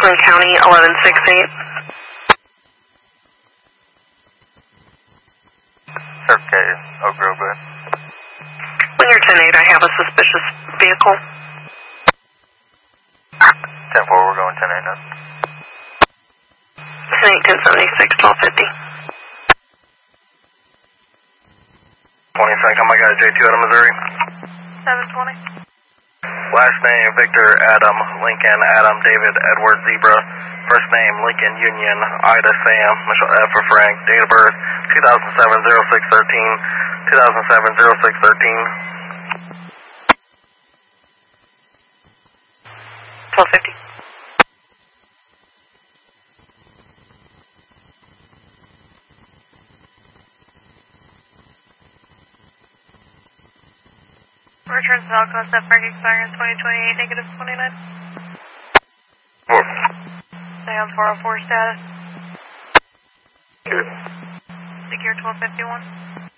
Franklin County, 1168. Okay, Oak Grove. When you're 10-8, I have a suspicious vehicle. 10-4, we're going 10-8 now. 10-8, 1076, 1250. 22nd, I got a J2 out of Missouri. 720. Last name, Victor, Adam, Lincoln, Adam, David, Edward, Zebra. First name, Lincoln, Union, Ida, Sam, Michelle F for Frank. Date of birth, 2007-06-13, 2007-06-13. 1250. Return to Alcoa, set park expiring 2028, negative 29. 4. Stay on 404 status. Secure 1251.